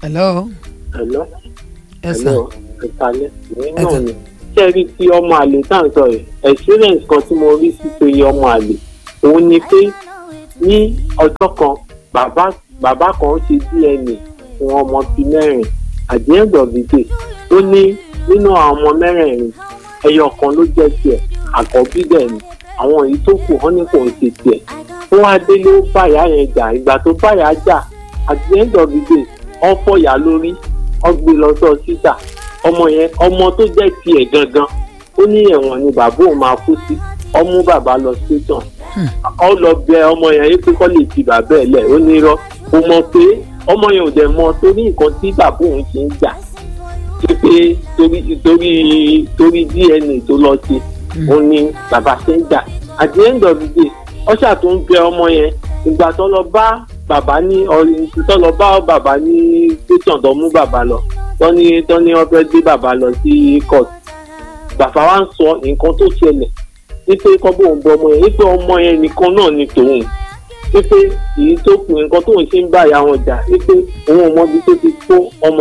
hello. Hello. Yes, sir. Hello. Ìkàlẹ̀ náà ni. Ṣé rí ti ọmọ àlè tá à ń sọ yìí? Experience kan tí mo rí sí pé ọmọ àlè. Òun ni pé ní ọjọ́ kan bàbá kan ṣe DNA fún ọmọ bíi mẹ́rin. At the end of the day, ó ní nínú àwọn ọmọ mẹ́rẹ̀ẹ̀rin ẹyọ kan ló jẹ́ tiẹ̀, àkọ́bí dẹ̀ ni. Àwọn èyí tó kù wọ́n ní kò ń ṣe tiẹ̀. Ó wá délé ó báyà yẹn jà. Ìgbà tó báyà jà, at the end of the day, wọ́n fọ̀yà lórí, wọ́n gbé lọ sí ọsítà. Ọmọ tó jẹ́ tiẹ̀ gangan, ó ní ẹ̀wọ̀n ni bàbá òun máa kú sí. Ó mú bàbá lọ station. Ó lọ bẹ ọmọ yẹn yí pé kọ́ lè fi bàbá ẹ̀ lẹ̀. Ó ní irọ́. Ó mọ̀ pé ọmọ yẹn ò dẹ̀ mọ̀ torí nǹkan tí bàbá òun ṣe ń jà. Pé torí DNA tó lọ sí, ó ní bàbá ṣe ń jà. At the end of the day, ọṣà tó ń bẹ ọmọ yẹn, ìgbà tó lọ bá bàbá ní station tó mú bàbá lọ, tó ní wọ́n fẹ́ gbé bàbá lọ sí court. Bàbá wa ń sọ nǹkan tó ṣẹlẹ̀ wípé kọ́ bóun bọ ọmọ yẹn, wípé ọmọ yẹn nìkan náà ni tòun, wípé èyí tó kù nǹkan tóun ṣe ń bá ìyá wọn jà, wípé òun ò mọbi tó ti kó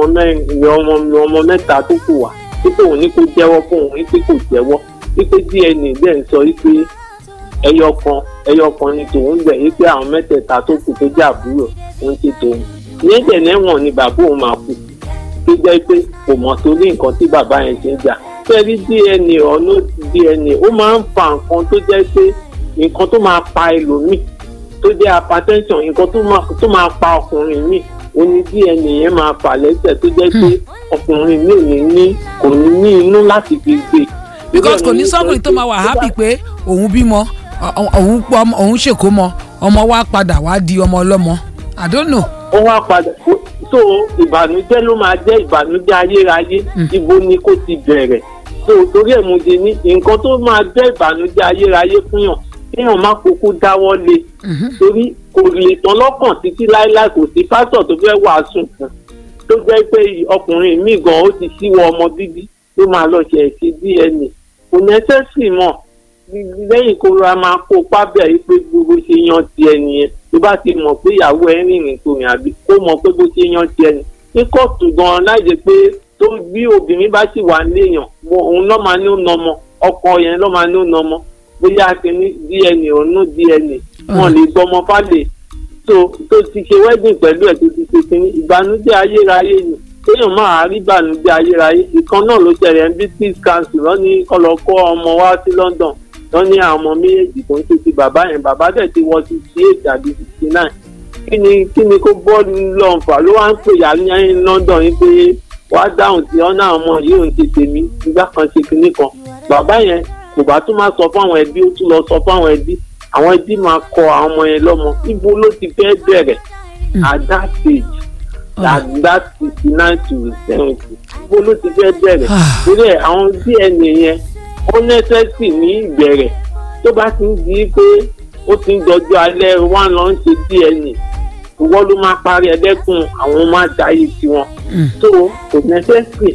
ọmọ mẹ́ta tó kù wá, wípé òun ní kó jẹ́wọ́ fún òun, wípé kò jẹ́wọ́, wípé DNA bẹ́ẹ̀ ń sọ wípé ẹyọ kan ni tòun bẹ̀, wípé àwọn mẹ́tẹ̀ẹ̀ta tó kù tó jẹ́ àbúrò òun ti tòun. Ìyẹn dẹ̀ lẹ́wọ̀n ni bàbá òun máa kú, tó jẹ́ pé kò mọ̀ torí nǹkan tí bàbá yẹn ṣe ń jà. Fẹ́rí DNA ọ̀nà DNA ó máa ń fa nǹkan tó jẹ́ pé nǹkan tó máa pa ẹlòmíì, tó jẹ́ hypertension, nǹkan tó máa pa ọkùnrin míì, ó ní DNA yẹn máa fà lẹ́sẹ̀, tó jẹ́ pé ọkùnrin míì kò ní inú láti fi gbé. Because kò ní sọ́kùnrin tó máa wà happy pé òun bímọ, òun ṣèkómọ, ọmọ wa padà wá di ọmọ ọlọ́mọ. I don't know. Ó wá padà so ìbànújẹ́ ló máa jẹ́ ìbànújẹ́ ayérayé. Ibo ni kò ti bẹ̀rẹ̀. So torí ẹ̀ mo ṣe ní nǹkan tó máa jẹ́ ìbànújẹ́ ayérayé fún yàn kéèyàn má kúkú dáwọ́ lé. Torí kò lè tán lọ́kàn títí láéláé, kò sí pásítọ̀ tó fẹ́ wàásù fún, tó jẹ́ pé ọkùnrin míì gan ó ti ṣíwọ́ ọmọ bíbí ló máa lọ ṣe DNA. Kò nẹ́sẹ̀sì mọ̀ lẹ́yìn kó ra máa kó pábẹ́ yìí pé gbogbo ṣe yan ti ẹni yẹn. Tó bá ti mọ̀ pé ìyàwó ẹ̀ rìnrìn tó rìn àbí kó mọ̀ pé bó ṣe yan ti ẹni. Ní kóòtù gan-an láì jẹ́ pé tó bí obìnrin bá sì wà léèyàn, òun lọ́ máa ní ó nọmọ, ọkọ yẹn lọ́ máa ní ó nọmọ. Bóyá ti ní DNA òun ní DNA, wọn lè gbọmọ fálè. tó ti ṣe wedding pẹ̀lú ẹ̀ tó ti ṣe kínní ìbànújẹ́ ayérayé ni kéèyàn máa rí ìbànújẹ́ ayérayé. Ìkan náà ló ṣẹlẹ̀ ní British Council wọ́n ní kó lọ kó ọmọ wá sí London, wọ́n ní àwọn ọmọ méjèèjì tó ń ṣe ti bàbá yẹn, bàbá dẹ̀ ti wọ 68 àbí 69. kí ni kó bọ́ọ̀lù lọ́nfà ló wá ń pè yà ní London yìí pé wá dáhùn sí ọ́nà ọmọ yìí ò ń ṣe tèmi nígbà kan ṣe kinní kan. Bàbá yẹn kò bá tún máa sọ fún àwọn ẹbí, ó tún lọ sọ fún àwọn ẹbí, àwọn ẹbí máa kọ àwọn ọmọ yẹn lọ́mọ. Ibo ló ti fẹ́ bẹ̀rẹ̀ at that stage, at that 69 to 70, ibo ló ti fẹ́ bẹ̀rẹ̀. Torí ẹ̀ àwọn DNA yẹn ó nẹ́sẹ̀sì ní ìbẹ̀rẹ̀, tó bá ti ń di pé ó ti ń dọjọ́ alẹ́ wọ́n lọ ń ṣe DNA, ìwọ ló máa parí ẹlẹ́kùn àwọn máa dáyé tiwọn. So kò nẹ́sẹ̀sì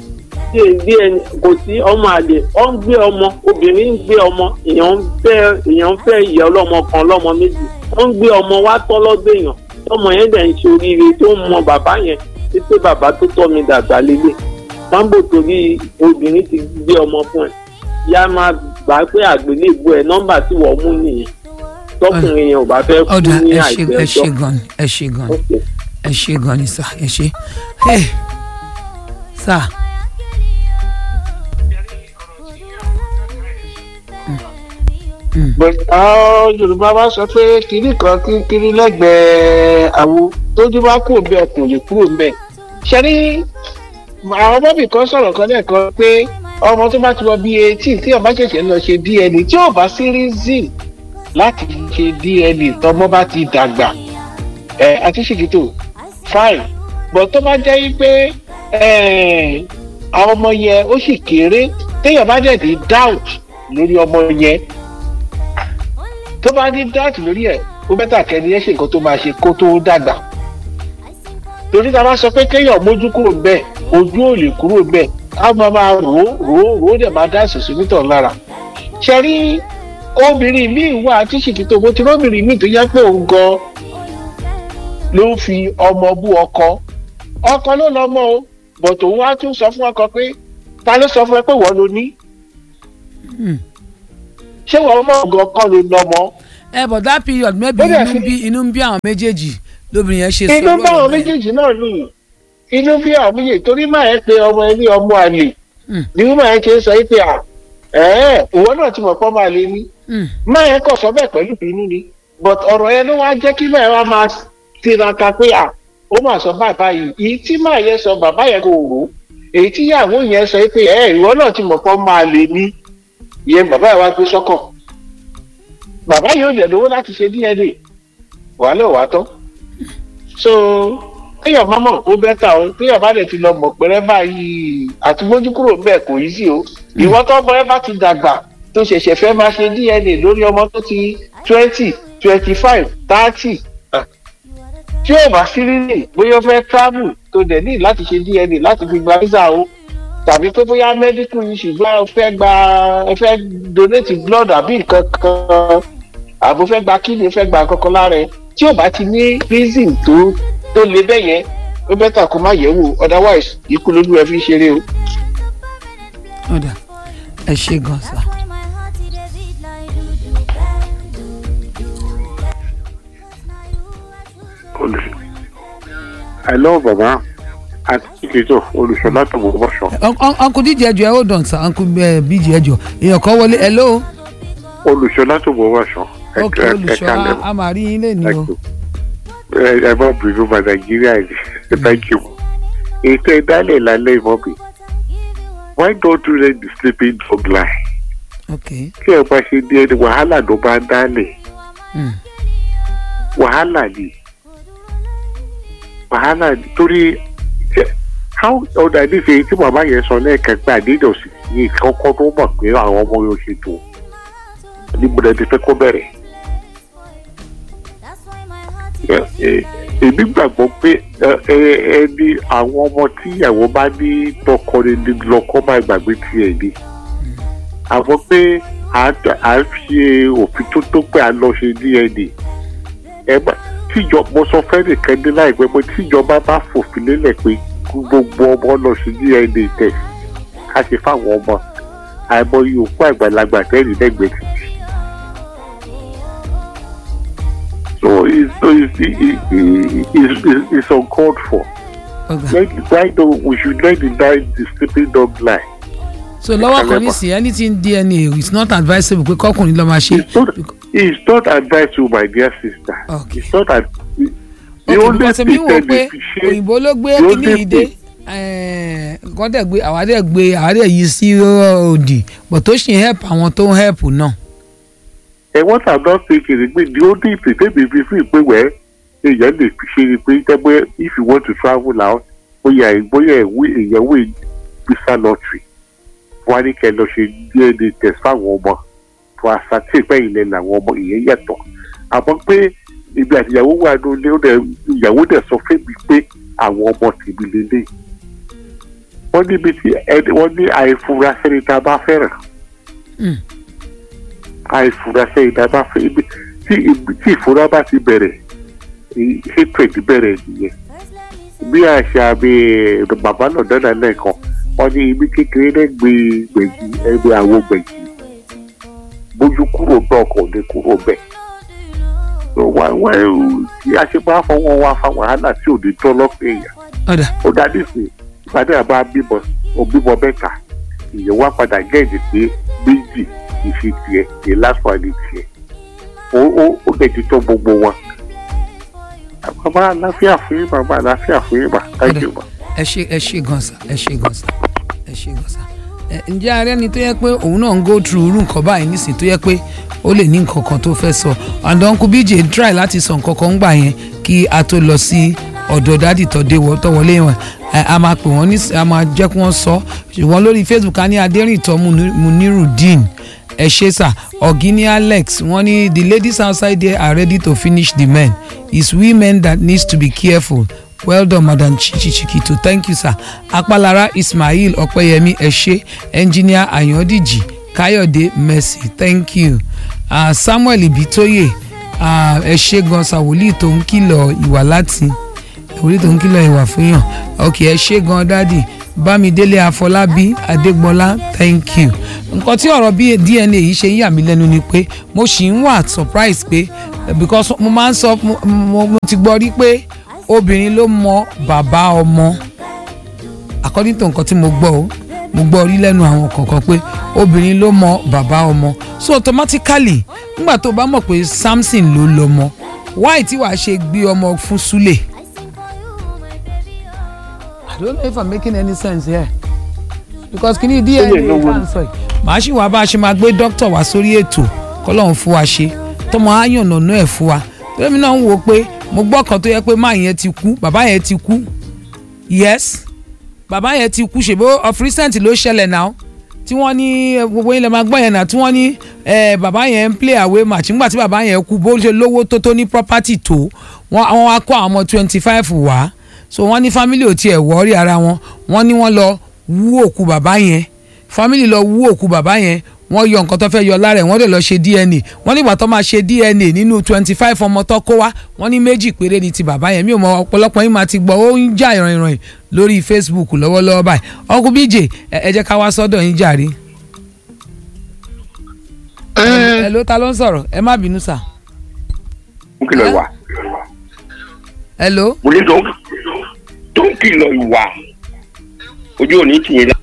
DNA, kò sí ọmọ àlè ọ ń gbé ọmọ, obìnrin ń gbé ọmọ, èèyàn fẹ́ ìyá ọlọ́mọ kan lọ́mọ méjì, ó ń gbé ọmọ wá tọ́ lọ́dọ̀ èèyàn, ọmọ yẹn dẹ̀ ń ṣe oríire tó ń mọ bàbá yẹn wípé bàbá tó tọ́ mi dàgbà lélẹ̀. Sambo torí obìnrin ti gbé ọmọ fún ẹ, yá máa gbà pé àgbélébùú ẹ nọ́mbà tí wọ́n mú nìyẹn, tọkùnrin yẹn ò bá fẹ́ kú ní àìpẹ́ ọjọ́. ẹ ṣe gan ni sà, ẹ ṣe sà. Yorùbá bá sọ pé kiri kan kiri lẹ́gbẹ̀ẹ́ àwo tójú bá kúrò bẹ́ẹ̀ kò lè kúrò bẹ́ẹ̀. ṣe ní àwọn bọ́bì kan sọ̀rọ̀ kan lẹ́ẹ̀kan pé ọmọ tó bá ti wọ bí 18 tí ọba ṣẹ̀ṣẹ̀ lọ ṣe DNA, tí ò bá sí reason láti ṣe DNA tọmọ bá ti dàgbà àti ṣèkìtò fine, but tó bá jẹ́ pé àwọn ọmọ yẹn ó sì kéré, téèyàn bá dẹ̀ di doubt lórí ọmọ yẹn, tó bá ní dáàtì lórí ẹ̀ ó bẹ́tà kẹ́ni ẹ̀ ṣe nǹkan tó máa ṣe kó tó dàgbà. torí ta bá sọ pé kéèyàn mójú kúrò bẹ́ẹ̀, ojú ò lè kúrò bẹ́ẹ̀, á máa rò ó dẹ̀ máa dá ìsòsò nítọ̀ lára. ṣe rí obìnrin míì wà tí ṣìkìtò bó ti róbìnrin míì tó yẹ pé òun gan ló fi ọmọ bú ọkọ ọkọ ló lọ́mọ o bọ̀tò òun á tún sọ fún ọkọ pé ta ló sọ fún ẹ pé wọ́n ló ní ṣé wọ́n mọ̀ ọ̀gọ̀ kan ló lọ́mọ. But that period maybe inú ń bí àwọn méjèèjì lóbìnrin yẹn ṣe sọ. inú bá àwọn méjèèjì náà nù inú bí àwọn méjèèjì torí máa ẹ pé ọmọ ẹ ní ọmọ àlè ni wọ́n máa ẹ ṣe sọ pé ìwọ náà ti mọ̀ pọ́ máa lè ní máa ẹ kọ̀ sọ bẹ́ẹ̀ pẹ̀lú ìbínú ni but ọ̀rọ̀ yẹn ló wá jẹ́ kí máa ẹ wá máa tiraka pé ó máa sọ bàbá yìí èyí tí máa yẹ sọ bàbá yẹn kò rò èyí tí ìyàwó yẹn sọ pé ìwọ náà ti mọ̀ pọ́ máa lè ní ìyẹn bàbá yẹn wá gbé sọ́kàn bàbá yìí ò dẹ̀ lówó láti ṣe DNA wàhálà wà tán so kéèyàn má mọ̀ ó bẹ́tà o kéèyàn bá dẹ̀ ti lọ mọ̀ pẹ́rẹ́ báyìí àti mójú kúrò bẹ́ẹ̀ kò yí sí o ìwọ tó bọ́rẹ́ bá ti dàgbà tó ṣẹ̀ṣẹ̀ fẹ́ máa ṣe DNA lórí ọmọ tó ti 20, 25, 30 tí ó bá sí rírì bóyá ó fẹ́ travel tó dẹ̀ ní láti ṣe DNA láti fi gba visa o tàbí pé bóyá medical issue gbá ẹ fẹ́ donate blood àbí nǹkan kan àbò fẹ́ gba kidney fẹ́ gba kankan lára ẹ tí ò bá ti ní reason tó le bẹ́ẹ̀ yẹn ó bẹ́tà kó má yẹ̀ wò otherwise ikú lójú ẹ fi ń ṣeré o. ọ̀dà ẹ ṣe gan sa. hello baba àti ìkejì olùṣọlá tó bọ̀ bọ̀ṣọ. uncle díje ẹjọ ẹ hold on sir uncle bíjì ẹjọ èèyàn kan wọlé hello. olùṣọlá tó bọ̀ bọ̀ṣọ. ok olùṣọ́ a máa rí yín lẹ́nu o. ẹ bá bínú ma nàìjíríà ẹ thank you. ètò ìdálẹ̀ lálẹ́ ìmọ̀bì why don't you let the sleeping dog lie. ok. kí ẹ bá ṣe di ẹni wàhálà ló bá ń dálẹ̀. wàhálà ni torí how ọ̀dà nífẹ̀ẹ́ tí màmá yẹn sọ lẹ́ẹ̀kan pé àdéhùn sí ní ìkọ́kọ́ tó mọ̀ pé àwọn ọmọ yóò ṣe tó níbo lẹ́ni fẹ́ kó bẹ̀rẹ̀. èmi gbàgbọ́ pé ẹni àwọn ọmọ tí ìyàwó bá ní tọkọrin ní lọ́kọ́ máa gbàgbé tiẹ̀ ni. àwọn pé à ń fi òfin tó pé à ń lọ ṣe DNA. mo sọ fẹ́ nìkan ní láìpẹ́ pé tíjọba bá fòfin lélẹ̀ pé gbogbo ọmọ lọ sí DNA test ká ṣe fáwọn ọmọ àìmọye òkú àgbàlagbà tẹ́lẹ̀ lẹ́gbẹ̀ẹ́ títì. so it's uncalled for. We should let the sleeping dog lie. so lọ́wọ́ kan ní sí anything DNA it's not advisable pé kọ́kùnrin lọ́ọ́ máa ṣe. It's not advisable my dear sister. Okay. It's not advisable. Because mi wò pé òyìnbó ló gbé kíní ìdè nǹkan dẹ̀ gbé àwa dẹ̀ yí sí òdì but tó ṣì ń help àwọn tó ń help náà. What I'm not thinking is the only thing tẹ́bi fi fi pé wẹ́ èèyàn lè fi ṣe ni pé tẹ́gbẹ́ if you want to travel out bóyá èèyàn wé visa lottery wọ́n á ní kẹ́ lọ ṣe DNA test fáwọn ọmọ fún àṣàtì ìpẹ́ ilẹ̀ làwọn ọmọ ìyẹn yàtọ̀ àmọ́ pé ibi àti ìyàwó wà lóde ìyàwó dẹ̀ sọ fún mi pé àwọn ọmọ tèmi lélẹ̀ wọ́n níbi tí wọ́n ní àìfura sẹ́ni tá a bá fẹ́ràn àìfura sẹ́ni tá a bá fẹ́ tí ìfura bá ti bẹ̀rẹ̀ hatred bẹ̀rẹ̀ nìyẹn bí àṣà mi bàbá náà dáná lẹ́ẹ̀kan wọ́n ní ibi kékeré náà gbẹ̀gì ẹgbẹ́ àwo gbẹ̀gì bójú kúrò bẹ́ẹ̀ ọkọ̀ ní kúrò bẹ́ẹ̀. tí a ṣe máa fọwọ́ wa fa wàhálà tí ò ní tọ́ lọ́pẹ́ èèyàn. ó dájú sí ìpàdé àbá bímọ mẹ́ta ìyẹn wá padà gẹ́ẹ̀dì pé méjì ìfi tiẹ̀ the last one ní tiẹ̀. ó lè ti tọ́ gbogbo wọn. bàbá àlàáfíà fún yín bàbá àlàáfíà fún yín bà thank you. ẹ ṣe gan sa ẹ ṣe gan sa. ǹjẹ́ ààrẹ ni tó yẹ pé òun náà ń go through irú nǹkan báyìí nísìnyí tó yẹ pé ó lè ní nǹkan kan tó fẹ́ sọ and uncle BJ try láti sọ nǹkan kan gbà yẹn kí a tó lọ sí ọ̀dọ̀ dádì tọ́wọlé wọn a máa pè wọ́n a máa jẹ́ kí wọ́n sọ ṣùgbọ́n lórí Facebook a ní Adérìntọ́ Munirudeen ẹ ṣe sà Ọ̀gíní Alex wọ́n ní the ladies outside there are ready to finish the men it's women that needs to be careful. Well done, Madam Chiquito. Thank you, sir. Apalara Ismail Opeyemi Eshe, Engineer Ayodiji, Kayode Mercy. Thank you. Samuel Ibitoye, Eshe Gonsa Wòlíì tó ń kìlọ̀ ìwà láti orí tó ń kìlọ̀ ìwà fún yàn ok ẹ ṣé gan dádì Bámidélé Afọlábí Adégbọlá thank you. nǹkan tí ọ̀rọ̀ bí DNA yìí ṣe ń yà mí lẹ́nu ni pé mo ṣì ń wà surprise pé because mo máa ń sọ mo ti gbọ́ rí pé obìnrin ló mọ bàbá ọmọ according to nǹkan tí mo gbọ́ rí lẹ́nu àwọn kọ̀ọ̀kan pé obìnrin ló mọ bàbá ọmọ so automatically nígbà tó bá mọ̀ pé Samson ló lọ́mọ why tí wàá ṣe gbé ọmọ fún Súlè. I don't know if I'm making any sense here because kí ni DNA kan sọ yìí màá ṣì wá bá a ṣe máa gbé dókítà wá sórí ètò kọ́lọ́hún fún wa ṣe tọmọ àyànnà ẹ̀ fún wa tẹ́lẹ̀ mi náà ń wò pé mo gbọ́ kan tó yẹ pé máa yẹn ti kú bàbá yẹn ti kú yes bàbá yẹn ti kú ṣèbó of recent ló ṣẹlẹ̀ náà tí wọ́n ní gbogbo yín lè máa gbọ́ yẹn náà tí wọ́n ní bàbá yẹn ń play away match nígbà tí bàbá yẹn kú bó ṣe lówó tó ní property tó wọ́n wá kó àwọn ọmọ 25 wá so wọ́n ní family ò tiẹ̀ wọ́ọ́rí ara wọ́n ní wọ́n lọ wú òkú bàbá yẹn family lọ wú òkú bàbá yẹn wọ́n yọ nǹkan tó fẹ́ yọ lára ẹ̀ wọ́n dẹ̀ lọ ṣe DNA wọ́n nígbà tó máa ṣe DNA nínú 25 ọmọ tó kó wá wọ́n ní méjì péré ni ti bàbá yẹn mi ò mọ ọ̀pọ̀lọpọ̀ yín máa ti gbọ́ ó ń jà ìrànìràn lórí Facebook lọ́wọ́lọ́wọ́ báyìí Uncle BJ ẹ jẹ́ ká wá sọ́dọ̀ yín jàre. ẹ ló ta ló ń sọ̀rọ̀ ẹ má bínú sà. tó ń kìlọ̀ ìwà. hello. mo ní tó ń kìlọ̀ ìwà ojú òní tì yín.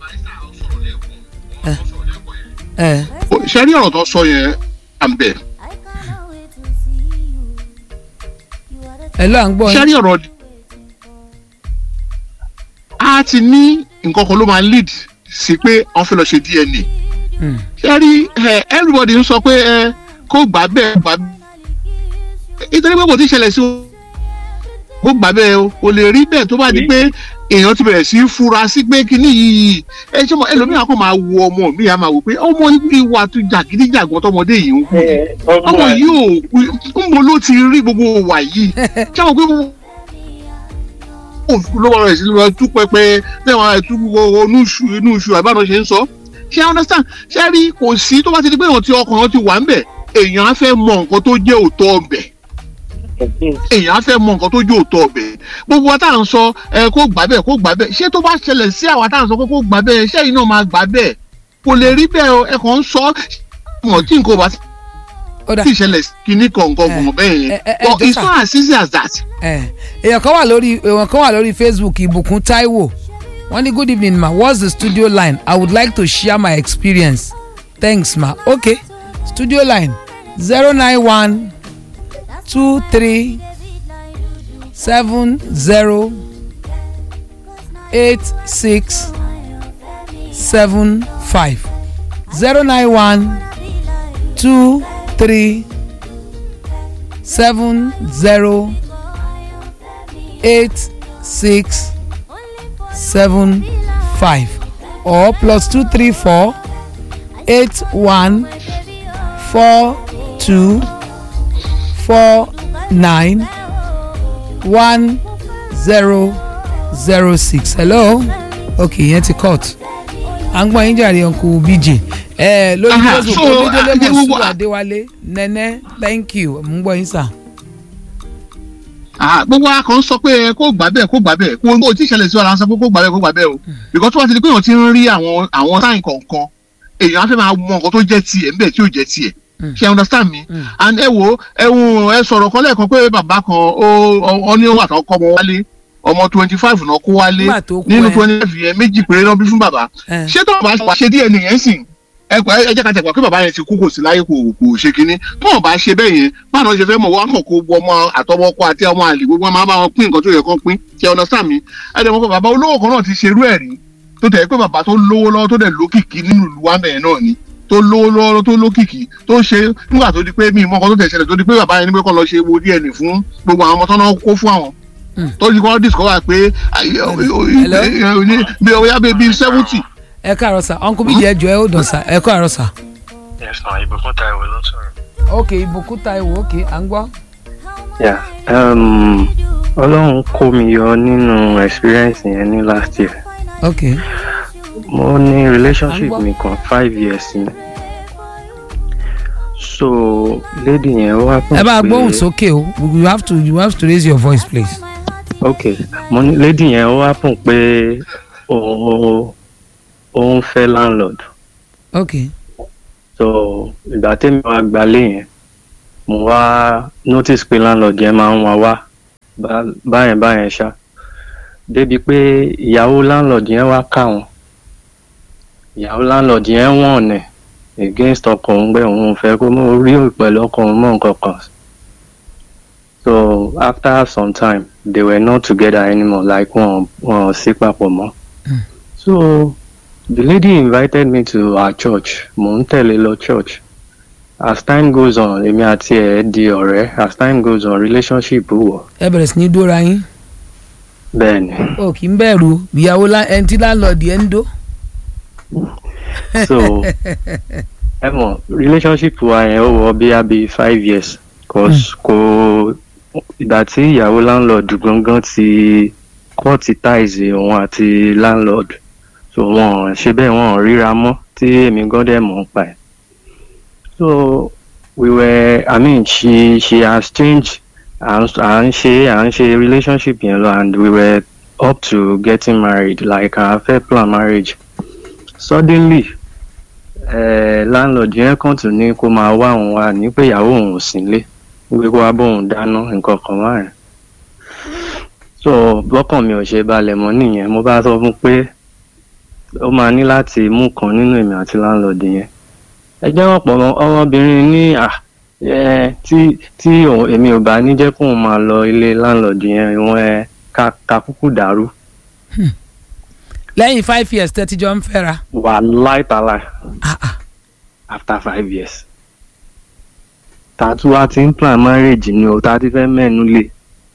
ṣe rí ọ̀rọ̀ tó sọ yẹn à ń bẹ̀. ẹ ló à ń gbọ́ ṣe rí ọ̀rọ̀ a ti ní nǹkan kan ló máa lead sí pé wọ́n fẹ́ lọ ṣe DNA. ṣe rí everybody ń sọ pé kó gbà bẹ́ẹ̀ gbà bẹ́ẹ̀ nítorí pé kò tí ì ṣẹlẹ̀ sí o kó gbà bẹ́ẹ̀ o kò lè rí bẹ́ẹ̀ tó bá di pé èèyàn ti bẹ̀rẹ̀ sí í fura sí pé kíní yìí ẹ ṣé ẹlòmíràn kàn máa wo ọmọ mi á máa wò pé ọmọ ìwà tó jàgídíjàgan tọmọdé yìí ń kú ọmọ yìí ò ń bo ló ti rí gbogbo wà yìí ṣé àwọn pé ló wà rẹ̀ sí lọ tú pẹpẹ lẹ́wọ̀n rẹ̀ tú gbogbo inú iṣu àbáná ṣe ń sọ ṣé ẹ understand ṣé rí kò sí tó bá ti di pé èèyàn ti ọkàn ti wà ń bẹ̀ èèyàn á fẹ́ mọ nǹkan tó jẹ́ òótọ́ ọbẹ̀ èèyàn á fẹ́ mọ nǹkan tó jẹ́ òótọ́ ọbẹ̀ gbogbo wa tá à ń sọ kó gbà bẹ́ẹ̀ kó gbà bẹ́ẹ̀ ṣé tó bá ṣẹlẹ̀ sí àwa tá à ń sọ pé kó gbà bẹ́ẹ̀ ṣé iná máa gbà bẹ́ẹ̀ kò lè rí bẹ́ẹ̀ o ẹ kàn ń sọ mọ̀ tí nǹkan bá ti ṣẹlẹ̀ kíní kọ̀ọ̀kan gbọ̀ngàn bẹ́ẹ̀ yẹn but it's not as easy as that. èèyàn kan wà lórí Facebook Ìbùkún Táíwò wọ́n ní good evening ma what's the studio line I would like to share my experience thanks ma okay studio line 091 23 70 86 75 091 23 70 86 75 or +234 81 42 49 1006. hello okay yẹn ti cut à ń gbọ́ yín jàre Uncle BJ lórí Facebook Olúdélé Mọ̀súrù Adéwálé nẹ́nẹ́ thank you mo ń gbọ́ yín sà. gbogbo akọ̀ ń sọ pé kó gbà bẹ́ẹ̀ kó gbà bẹ́ẹ̀ kó o tí ìṣẹ̀lẹ̀ sí ọ̀la ń sọ pé kó gbà bẹ́ẹ̀ kó gbà bẹ́ẹ̀ o because tó bá ti di pé èèyàn ti ń rí àwọn sáyìn kọ̀ọ̀kan èèyàn á fẹ́ máa mọ nǹkan tó jẹ́ tiẹ̀ níbẹ̀ tí ò jẹ́ tiẹ̀ ṣe understand me and ẹ sọ̀rọ̀ kan lẹ́ẹ̀kan pé bàbá kan ó ní wà tó kọ́ ọmọ wálé ọmọ 25 náà kó wálé nínú 25 yẹn méjì péré náà bí fún bàbá ṣé tó bá ṣe DNA yẹn sìn ẹ jẹ́ ká tẹ̀gbọ́n pé bàbá yẹn ti kú kò sí láyé kò ṣe kínní tó wọn bá ṣe bẹ́ẹ̀ yẹn báwọn ṣe fẹ́ mọ̀ wọ́n kàn kó ọmọ àtọwọ́kọ àti ọmọ àlè gbogbo máa bá wọn pín nǹkan tó yẹ kán pín ṣe understand me ẹ dẹ̀ mọ̀ pé bàbá olówó kan náà ti ṣerú ẹ̀ rí tó tẹ̀ pé bàbá tó lówó lọ́wọ́ tó dẹ̀ lókìkí nínú ìlú wa bẹ̀rẹ̀ náà ni tó lówó lọ́wọ́ tó lókìkí tó ṣe nígbà tó di pé mi ìmọ̀ kan tó tẹ̀ ṣẹlẹ̀ tó di pé bàbá yẹn ní pé kọ́ lọ ṣe wo DNA fún gbogbo àwọn ọmọ tó náà kó fún àwọn tó di kọ́ discover pé bóyá bíi 70. ẹ káàárọ̀ sà Uncle BJ ẹjọ́ ẹ ó dàn sà ẹ káàárọ̀ sà. yes ma Ìbùkún Táíwò ló ń sọ̀rọ̀. ok Ìbùkún Táíwò ok à ń gbọ́. Ọlọ́run kó mi yọ nínú experience yẹn ní last year. ok. mo ní relationship mi kan 5 years ni so lady yẹn wá pọ̀ pé. ẹ bá gbóhùn sókè o you have to raise your voice please. ok mo ní lady yẹn ó happen pé ó ń fẹ́ landlord. ok So ìgbà tẹ́mi wá gbalé yẹn mo wá notice pé landlord yẹn máa ń wá báyẹn ṣá débi pé ìyàwó landlord yẹn wá ká wọn. Ìyàwó landlord yẹn wọ̀n ẹ̀ against ọkọ òun pé òun fẹ́ kó mọ orí pẹ̀lú ọkọ òun mọ́ nǹkan kan. So after some time they were not together anymore, like wọn sí papọ̀ mọ́. So the lady invited me to her church. Mo ń tẹ̀lé lọ church. As time goes on, èmi àti ẹ̀ di ọ̀rẹ́. As time goes on, relationship wọ̀. ẹ bẹ̀rẹ̀ sí ní dóra yín. Bẹ́ẹ̀ni. o kì í bẹ̀rù ìyàwó ẹni tí láńlọ́ọ̀dì ẹ̀ ń dó. So ẹ mọ̀ relationship wa yẹn ó wọ bí abi 5 years. Cause kò ìgbà tí ìyàwó landlord gangan ti cut ties òun àti landlord. So wọn ṣe bẹ́ẹ̀ wọn ríra mọ́ tí èmi gan dẹ̀ mọ̀ ń pa ẹ̀. So we were, I mean, she has changed and ṣe relationship yẹn lọ, and we were up to getting married, like our first plan marriage. Suddenly landlord yẹn kàn tún ní kó máa wá òun wá ní pé ìyàwó òun ò sí nílé, wípé kó wá bóun dáná nǹkan kan wá rẹ̀. So bọ́kàn mi ò ṣe balẹ̀ mọ́ nìyẹn, mo bá sọ fún pé ó máa ní láti mú kan nínú èmi àti landlord yẹn. Ẹ jẹ́ wọ́n pọ̀ ọmọbìnrin ní tí èmi ò bá ní jẹ́ kóun máa lọ ilé landlord yẹn ìwọ̀n ká kúkú dàrú. lẹ́yìn 5 years tẹ́tí jọ ń fẹ́ra. Wàláì tàláì. After 5 years. Tàtú wa ti ń plan marriage ni o, ta ti fẹ́ mẹ́nu lé.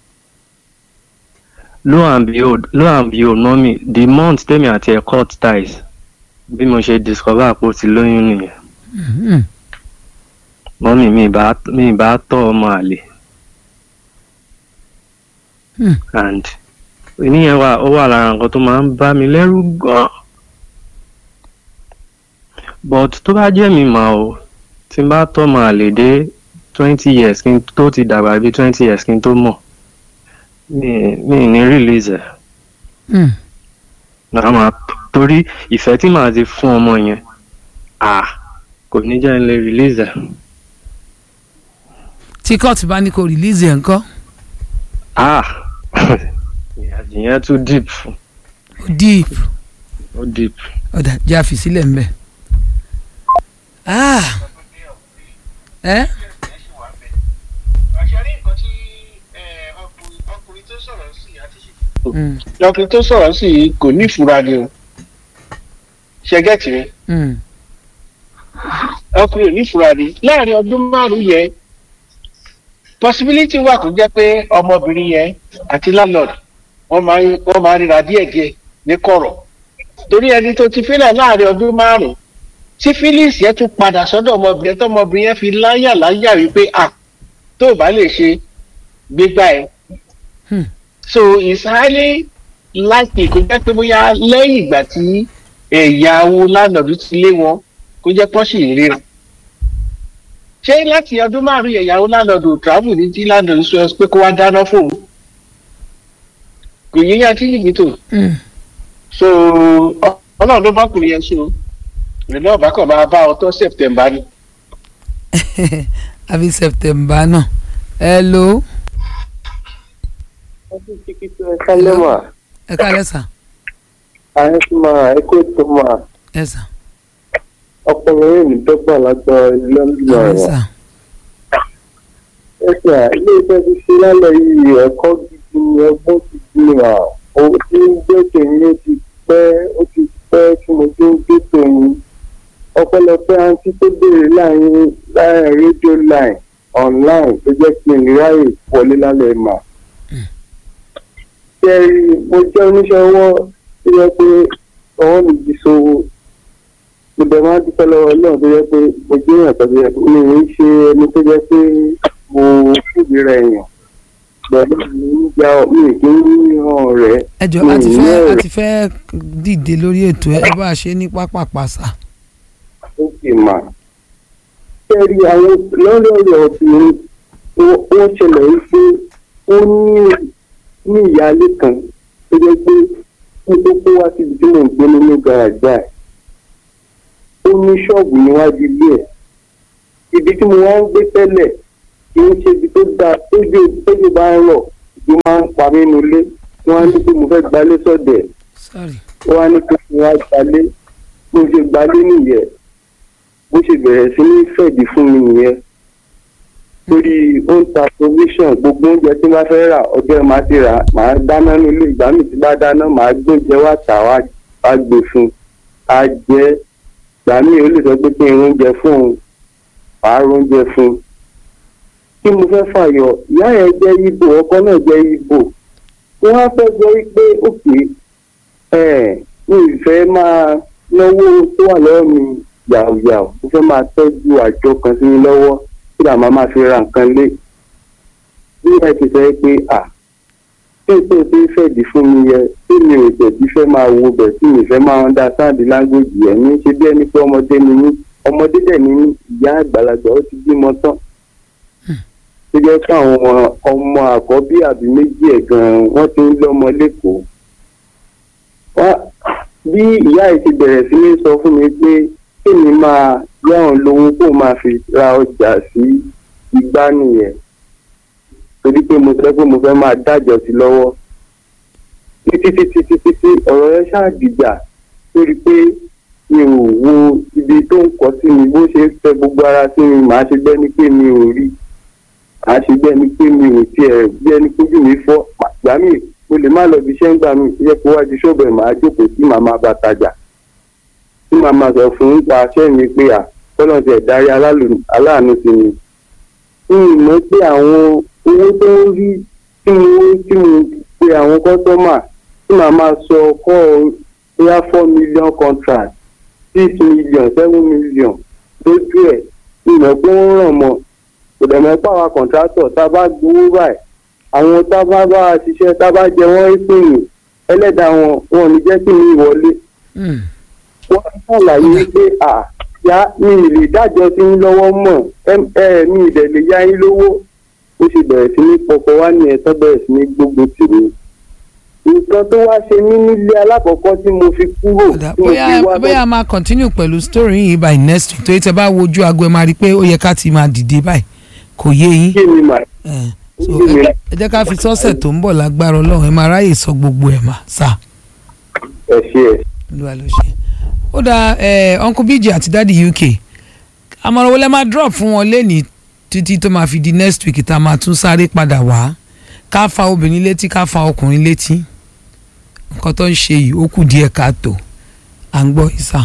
Lo and behold mọ́mì, the month tèmi àti ẹ̀ cut ties bí mo ṣe discover pé ó ti lóyún nìyẹn. Mọ́mì mi bá tọ́ ọmọ àlè. And ìníyẹn ó wà lára nǹkan tó máa ń bá mi lẹ́rù gan. But tó bá jẹ́ mi mà o, tí n bá tọ́ ọmọ àlè dé 20 years kí n tó ti dàgbà bí 20 years kí n tó mọ̀. Mi ní release ẹ̀. Torí ìfẹ́ tí màá ti fún ọmọ yẹn kò ní jẹ́ n lè release ẹ̀. tí court bá ní kó release ẹ̀ ńkọ́. ìyẹn tún deep. ó deep. ó deep. ọ̀dà jẹ́ àfi sílẹ̀ ń bẹ̀. ọkùnrin tó sọ̀rọ̀ sí i kò ní ìfura ni o ṣe gẹ́tì mi ọkùnrin ò ní ìfura ni láàrin ọdún 5 yẹn possibility wà kó jẹ́ pé ọmọbìnrin yẹn àti landlord wọ́n máa ríra díẹ̀díẹ̀ ní kọ̀rọ̀ torí ẹni tó ti fílẹ̀ láàrin ọdún 5 tí Phyllis yẹn tún padà sọ́dọ̀ ọmọbìnrin tọmọbìnrin yẹn fi láyà wípé tó o bá lè ṣe gbégbá ẹ. So it's highly likely kó jẹ́ pé bóyá lẹ́yìn ìgbà tí ìyàwó landlord ti lé wọn kó jẹ́ pọ́n sì ń ríra. Ṣé láti ọdún 5 ìyàwó landlord ò travel ní tí landlord sọ pé kó wá dáná fóun? Kò yé yá tí yìí tó. So ọlọ́run ló bá kùnrin yẹn so ìrìn náà bá kàn máa bá ọ tó September ni. àbí September náà. Hello. ẹ kálẹ́ sà. ẹ kó tó máa. ẹ sà. ọkùnrin ní dọ́gba lágbá lọ́ndún ọ̀rọ̀. ẹ sà ilé iṣẹ́ ti ṣe lálẹ́ yìí ẹ̀kọ́ gidi ni ọgbọ́n gidi ni ó ti ń gbé tèmi ó ti pẹ́ tí mo ti ń gbé tèmi. ọ̀pọ̀lọpọ̀ àǹtí tó béèrè láàrin rédíò line online tó jẹ́ kí n ráyè wọlé lálẹ́ mà. Kẹ́rì mo jẹ́ oníṣẹ́ ọwọ́ tó yẹ pé ọwọ́ mi ti ṣòwò. Mo dẹ̀ máa ń dúpẹ́ lọ́wọ́ náà tó yẹ pé mo jẹ́ èèyàn tó yẹ pé mi ò ń ṣe ẹni tó yẹ pé mo fìdí rẹ̀ èèyàn. Bẹ̀rẹ̀ mi ń gba mi ì kí ń hàn rẹ̀. ẹ jọ a ti fẹ́ dìde lórí ètò ẹ bá a ṣe ní pápá pàṣà. Ó sì mà. Kẹ́rì àwọn lọ́rọ̀ ọ̀bìnrin wọ́n ṣẹlẹ̀ wípé ó ní ní ìyáálé kan tó jẹ́ pé kí tó kó wá síbi tí mò ń gbé nínú gàràjà ẹ̀ ó ní ṣọ́ọ̀bù níwájú ilé ẹ̀ ibi tí mo wá ń gbé tẹ́lẹ̀ kì í ṣe ibi tó dáa tójú bá ń rọ̀ ló máa ń pa mí nulẹ̀ wọ́n á ní pé mo fẹ́ gbalé sọ́dẹ̀ wọ́n á ní pé mo wá gbalé bó ṣe gbalé nìyẹn bó ṣe bẹ̀rẹ̀ sí ní fẹ̀dí fún mi nìyẹn torí ó ń ta provision gbogbo oúnjẹ tí wọ́n fẹ́ rà ọjọ́ ẹ̀ máa ti rà máa dáná nílé ìgbà mi ti bá dáná máa gbóúnjẹ wá tà wá gbé fún a jẹ ìgbà mi ò lè sọ pé kí n oúnjẹ fún un wàá oúnjẹ fún un kí mo fẹ́ fàyọ ìyá yẹn jẹ́ Ìgbò ọkọ náà jẹ́ Ìgbò wọ́n á fẹ́ jẹ́ pé òkè mi ì fẹ́ máa náwó tó wà lọ́wọ́ mi yàwùyàwù mo fẹ́ máa tọ́jú àjọ kan sí mi lọ́wọ́ kí làá máa fi ra nǹkan lé bí ẹ ti sọ pé tí n tó ti fẹ̀dí fún mi yẹ tí mi ò tẹ̀sí fẹ́ máa wo bẹ̀ tí mi fẹ́ máa understand language yẹn ní ṣe bí ẹni pé ọmọdé ni mí ọmọdé dẹ̀ ní ìyá àgbàlagbà ó ti bímọ tán tó jẹ́ pé àwọn ọmọ àkọ́bí àbí méjì ẹ̀ gan-an wọ́n ti ń lọ́mọ lẹ́kọ̀ọ́ bí ìyá yìí ti bẹ̀rẹ̀ sí ní sọ fún mi pé kí ni máa yáwọn lówó kó máa fi ra ọjà sí igbá nìyẹn torí pé mo fẹ́ máa dájọ́ sí lọ́wọ́ títí ọ̀rọ̀ yẹn ṣáàdìjà torí pé mi ò wo ibi tó ń kọ́ sí mi bó ṣe ń fẹ́ gbogbo ara sí mi màá ṣe bẹ́ẹ̀ ni pé mi ò rí màá ṣe bẹ́ẹ̀ ni pé mi ò tiẹ̀ bí ẹni kójú mi fọ́ gbà mí mo lè má lọ bí iṣẹ́ ń gbà mí ìyẹn kó wájú ṣọ́ọ̀bù ẹ̀ máa jókòó sí màmá bá tajà tí màmá sọ fún nípa aṣẹ́ mi pé kọ́nà ti ẹ̀dárí aláàánú sí mi mọ̀ pé àwọn owó tó ń rí tí mo pe àwọn kọ́sọ́mà tí màmá sọ kọ́ bóyá 4 million contract 6 million 7 million lójú ẹ̀ ìmọ̀ pé ó ń ràn mọ́ kò dẹ̀ mọ́ pàwọn kọ̀ǹtrátọ̀ tá a bá gbowó báyìí àwọn tá a bá bá a ṣiṣẹ́ tá a bá jẹ wọ́n ìpínyìn ẹlẹ́dàá wọn ò ní jẹ́ kí mi wọlé. wọ́n ṣàlàyé pé yá mi ì lè dájọ́ sí yín lọ́wọ́ mọ̀ mi ì dẹ̀ lè yá yín lówó ó sì bẹ̀rẹ̀ sí ní pọpọ wá ní ẹ̀tọ́ bẹ̀rẹ̀ sí ní gbógun tìrú. nǹkan tó wá ṣe mí nílé alákọ̀ọ́kọ́ tí mo fi kúrò. bóyá a máa continue pẹ̀lú story yìí by next week tó yẹ tẹ bá wojú aago ẹ máa rí i pé ó yẹ ká ti máa dìde báyìí kò yé yín. kí ni màá so ẹ jẹ́ ká fi sọ́sẹ̀ tó ń bọ̀ lágbára Ọlọ́run ẹ máa ráyè sọ gbogbo ẹ̀ mà sá. ẹ ṣe ẹ. olúwa ló ṣe. ó dáa uncle BJ àti daddy UK àmọ̀ràn wo lẹ máa drop fún wọn lẹ́nìí títí tó máa fi di next week tá a máa tún sáré padà wá ká fa obìnrin létí ká fa ọkùnrin létí nǹkan tó ń ṣe yìí ó kù díẹ̀ káàtó à ń gbọ́ ìsà.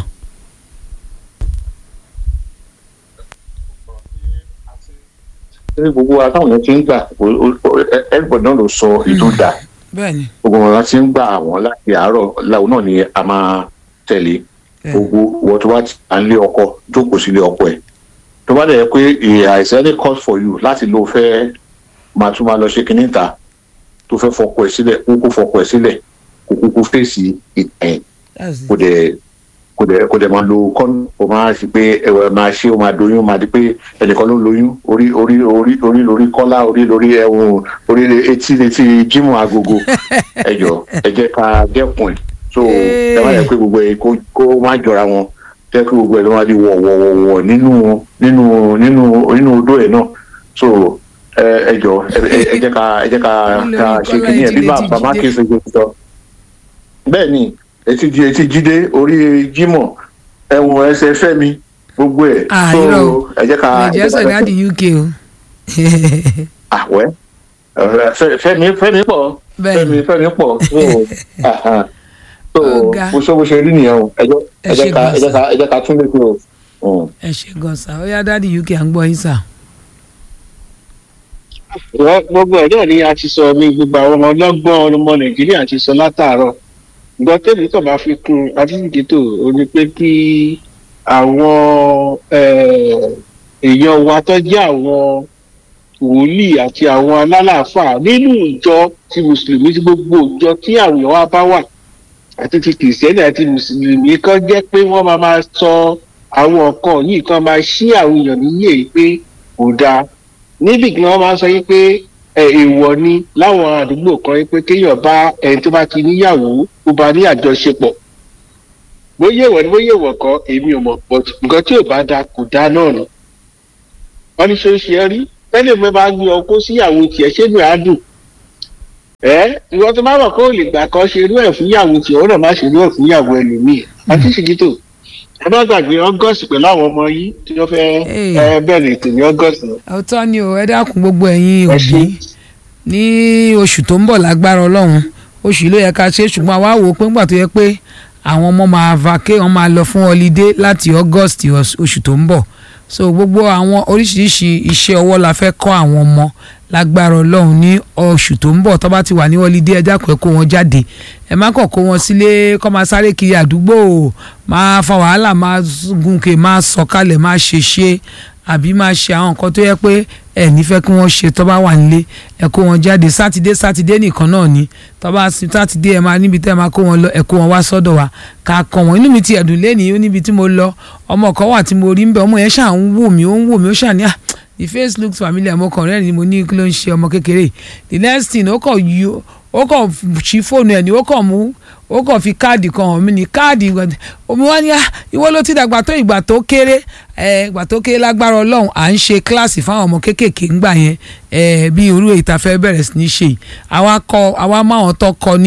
gbogbo wa táwọn yẹn ti ń gbà everybody náà ló sọ ètò dà gbogbo wọn ti ń gbà àwọn láti àárọ̀ làwọn náà ni a máa tẹ̀lé gbogbo wọ́n tó bá ti à ń lé ọkọ jókòó sílé ọkọ ẹ̀ tó bá dẹ̀ pé àìsàn any cause for you láti lọ fẹ́ máa tún máa lọ ṣe kínní ta tó fẹ́ fọkọ ẹ̀ sílẹ̀ kókó fọkọ ẹ̀ sílẹ̀ kó kúkú fèsì ìtàn kò dẹ̀ máa lo kọ́nù o máa ṣe pé ẹ̀wẹ̀ máa ṣe o máa doyún o máa di pé ẹnìkan ló ń loyún orí lórí kọ́lá orí lórí ẹ̀wọ̀n orí etí jímù agogo ẹ̀jọ̀ ẹ jẹ́ ká dẹ́kun ẹ̀ so ẹ má yẹ pé gbogbo ẹ̀ kó má jọra wọn jẹ́ kí gbogbo ẹ̀ ló máa di wọ̀wọ̀wọ̀ nínú odó ẹ̀ náà so ẹ̀jọ̀ ẹ jẹ́ ká ṣe kí ni ẹ̀ bí bàbá kí n ṣe gbé sọ bẹ́ẹ̀ ni etí jíde orí jímọ̀ ẹ̀wọ̀n ẹsẹ̀ fẹ́mi gbogbo ẹ̀ so ẹ jẹ́ ká nàìjíríà sọ dáàdi UK o. àwẹ̀ fẹ́mi pọ̀ fẹ́mi pọ̀ so bó ṣe rí nìyẹn o ẹ jẹ́ ká tún lè fi o. ẹ ṣe gan sa ó yá dáàdi UK à ń gbọ́ yín sà. gbogbo ẹ̀ náà ni a ti sọ ní gbogbo àwọn ọlọ́gbọ́n ọmọ nàìjíríà ti sọ látàárọ̀ gbọ́ tèmi tó bá fi kún adídìtò ó ní pé kí àwọn èèyàn wa tó jẹ́ àwọn wòlíì àti àwọn alálàáfà nínú ìjọ ti mùsùlùmí tí gbogbo ìjọ tí àwọn èèyàn wa bá wà àti ti kìrìsìtẹ́nì àti mùsùlùmí kan jẹ́ pé wọ́n máa sọ àwọn nǹkan yìí kan máa ṣí àwọn èèyàn níyè pé kò dáa níbì kí wọ́n máa sọ yín pé èèwọ̀ ni láwọn àdúgbò kan pé kéèyàn bá ẹni tó bá ti níyàwó ó bá ní àjọṣepọ̀ bóyá èèwọ̀ ni bóyá èèwọ̀ kan èmi ò mọ̀ but nǹkan tí ò bá da kò da náà ni wọ́n ní ṣe é ṣe é rí tẹ́lẹ̀ mi bá gbé ọkọ síyàwó tiẹ̀ ṣé mi á dùn ìwọ tó bá mọ̀ kó lè gbà kan ṣe irú ẹ̀ fúnyàwó tiẹ̀ ó náà má ṣe irú ẹ̀ fúnyàwó ẹlòmíì àti ṣìgítò ẹ bá gbàgbé August pẹ̀lú àwọn ọmọ yìí tí wọ́n fẹ́ bẹ̀rẹ̀ ètò ní August. ọ̀tọ̀ ni o ẹ dákun gbogbo ẹ̀yin òbí ní oṣù tó ń bọ̀ lágbára Ọlọ́run oṣù ló yẹ ká ṣe ṣùgbọ́n àwa wò ó pé ńgbà tó yẹ pé àwọn ọmọ máa vacate wọn máa lọ fún holiday láti August oṣù tó ń bọ̀ so gbogbo àwọn oríṣiríṣi iṣẹ́ ọwọ́ la fẹ́ kọ́ àwọn ọmọ lágbára Ọlọ́run ní oṣù tó ń bọ̀ tó bá ti wà ní holiday ẹ dákun ẹ kó wọn jáde ẹ má kàn kó wọn sílé kó máa sáré kiri àdúgbò máa fa wàhálà máa gùnkè máa sọ̀kalẹ̀ máa ṣèṣe àbí máa ṣe àwọn nǹkan tó yẹ pé ẹ nífẹ̀ẹ́ kí wọ́n ṣe tó bá wà nílé ẹ kó wọn jáde sátidé nìkan náà ni tó bá sátidé ẹ máa níbi tẹ́ ẹ máa kó wọn lọ ẹ kó wọn wá sọ́dọ̀ wa ká kọ́ wọn inú mi ti ẹ̀dùn lẹ́nìí ó níbi tí mo lọ ọmọ kan wà tí mo rí ń bẹ ọmọ yẹn ṣáà ń wò mí ó ṣáà ní the face looks familiar mo kàn rẹ́rìn-ín mo ní kí ló ń ṣe ọmọ kékeré the next thing ó kàn ṣí fóònù ẹ̀ ní ó kàn fi káàdì kan hàn mí ní káàdì omi wá ní ìwọ ló ti dàgbà tó ìgbà tó kéré lágbára Ọlọ́run à ń ṣe kíláàsì fáwọn ọmọ kéékèèké ńgbà yẹn bí irú èyí tá a fẹ́ bẹ̀rẹ̀ sí ní ṣe àwa máwọn tọkọ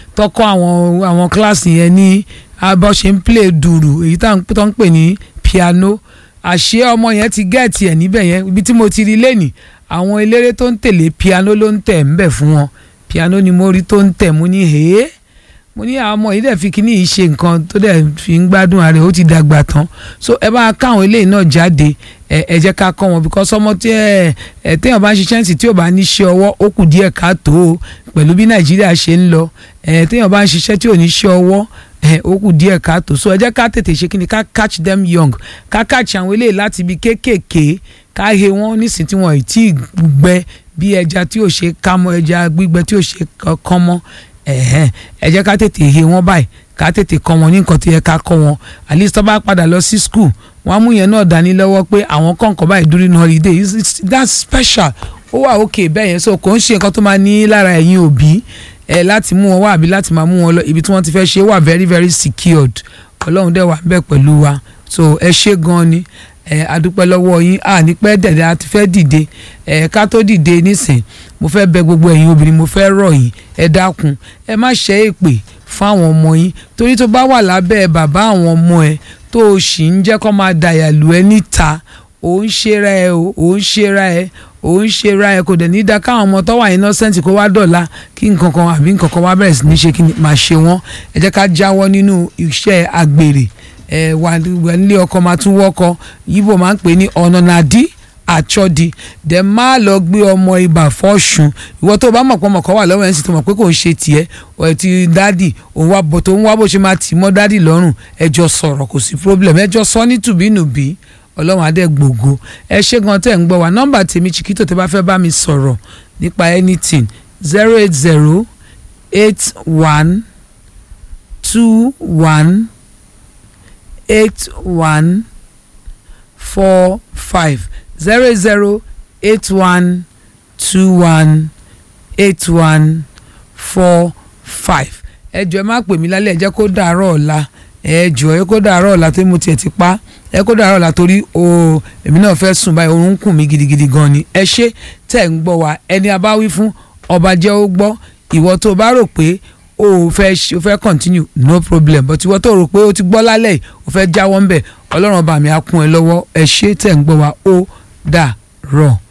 àwọn kíláàsì yẹn ní bó ṣe ń play dùrù èyí tó ń pè ní piano àṣé ọmọ yẹn ti gẹ́ẹ̀tì ẹ̀ níbẹ̀ yẹn ibi tí mo ti rí lẹ́nìí àwọn eléré tó ń tẹ̀lé piano ló ń tẹ̀ ń bẹ̀ fún wọn piano ni mo rí tó ń tẹ̀ mo ní mo ní àwọn ọmọ yìí dẹ̀ fi kíní yìí ṣe nǹkan tó dẹ̀ fi ń gbádùn ààrẹ ó ti dàgbà tán so ẹ bá káwọn eléyìí náà jáde ẹ jẹ́ ká kọ́ wọn because ọmọ tí téèyàn bá ń ṣiṣẹ́ ǹsì tí ò bá ní ṣe ọwọ́ ó kù díẹ̀ káàtó pẹ̀lú bí Nàìjíríà ṣe ń lọ téèyàn bá ń ṣiṣẹ́ tí ò ní ṣe ọwọ́ ó kù díẹ̀ káàtó so ẹ jẹ́ ká tètè ṣe kíni ká catch them young ká catch àwọn eléyìí láti ibi kéékèèké ká he wọn nísìn tí wọn ì tí ì gbẹ bí ẹja tí ò ṣe ká mọ́ ẹja gbígbẹ tí ò ṣe kán mọ́ ẹ jẹ́ ká tètè he wọn báyìí ká tètè kọ́ wọn ní nǹkan tó yẹ ká kọ́ wọn at least tó bá padà lọ sí school wọ́n á mú yẹn náà dání lọ́wọ́ pé àwọn kọ̀ọ̀kan báyìí during holiday that's special ó wà okay bẹ́ẹ̀ yẹn so kò ń ṣe nǹkan tó máa ní lára ẹ̀yin òbí láti mú wọn wá àbí láti máa mú wọn lọ ibi tí wọ́n ti fẹ́ ṣe wà very very secured Ọlọ́run dẹ̀ wà ń bẹ̀ pẹ̀lú wa so ẹ ṣé gan ni adúpẹ́ lọ́wọ́ yín ní pẹ́ dẹ̀dẹ̀ àti fẹ́ dìde ká tó dìde nísìn mo fẹ́ bẹ̀ gbogbo ẹ̀yin obìnrin mo fẹ́ rọ̀ yín ẹ dákun ẹ má ṣe èpè fún àwọn ọmọ yín torí tó bá wà lábẹ́ bàbá àwọn ọmọ ẹ tó o sì ń jẹ́ kó máa dàyà lù ẹ́ níta ò ń ṣera ẹ kò dẹ̀ ní dá káwọn ọmọ tó wà innocent kó wá dọ̀la kí nǹkan kan àbí nǹkan kan wá bẹ̀rẹ̀ sí ní ṣe kí máa ṣe wọ́n ẹ jẹ́ ká jáwọ́ nínú iṣẹ́ àgbèrè wà nílé ọkọ máa tún wọ́kọ yíbò máa ń pè ní ọ̀nànàdí àtsọ́di dẹ̀ máa lọ gbé ọmọ ibà fọ́ọ̀ṣun ìwọ tó bá mọ̀ pé ọmọ kan wà lọ́wọ́ ẹ̀ ń sì tó mọ̀ pé kò ń ṣe tiẹ̀ ọ̀ ti dádì òun wá bọ̀ tó ń wá bó ṣe máa tì mọ́ dádì lọ́rùn ẹjọ́ sọ̀rọ̀ kò sí problem ẹjọ́ sọ ní tùbínùbí ọlọ́run adé gbògo ẹ ṣé gan tẹ́ ń gbọ́ wa nọ́mbà tèmi Chiquito tẹ́ bá fẹ́ bá mi sọ̀rọ̀ nípa anything 08081218145 08081218145 ẹ jọ̀ọ́ ẹ má pè mí lálẹ́ ẹ jẹ́ kó dàárọ̀ ọ̀la ẹ jọ̀ọ́ ẹ kó dàárọ̀ ọ̀la tó mo tiẹ̀ ti pa ẹ kó dàárọ̀ ọ̀la torí èmi náà fẹ́ sùn báyìí oorun ń kùn mí gidigidi gan ni ẹ ṣé tẹ̀ ń gbọ́ wa ẹni a bá wí fún ọba jẹ́ ó gbọ́ ìwọ tó bá rò pé o fẹ́ continue no problem but ìwọ tó rò pé o ti gbọ́ lálẹ́ yìí o fẹ́ jáwọ́ ń bẹ̀ ọlọ́run ọba mi á kún ẹ lọ́wọ́ ẹ ṣé tẹ̀ ń gbọ́ wa ó dàárọ̀.